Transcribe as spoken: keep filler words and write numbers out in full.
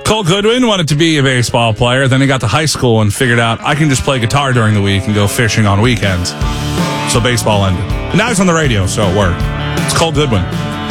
Cole Goodwin wanted to be a baseball player. Then he got to high school and figured out I can just play guitar during the week and go fishing on weekends. So baseball ended. And now he's on the radio, so it worked. It's Cole Goodwin.